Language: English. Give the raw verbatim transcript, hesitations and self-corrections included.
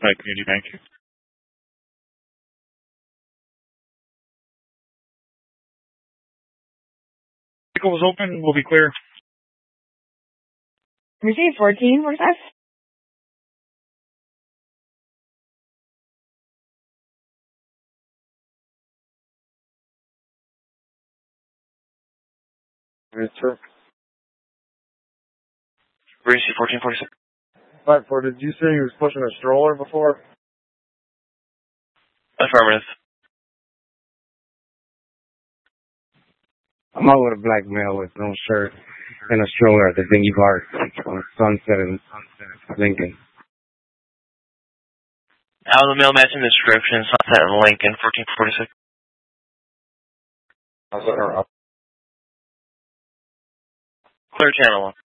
Right, Community Bank. Vehicle was open. We'll be clear. Received fourteen forty-five. Yes, sir. Receive fourteen forty-six. five four, did you say he was pushing a stroller before? Affirmative. I'm out with a black male with no shirt and a stroller at the Dingy Park on Sunset and Lincoln. Out of the male matching the description, Sunset and Lincoln, fourteen forty-six. I'll set her up. Clear channel one.